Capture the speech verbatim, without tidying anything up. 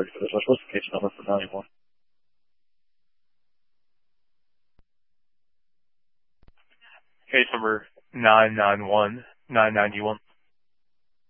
ready for this. What's the case number for ninety-one? Case number nine nine one nine nine one.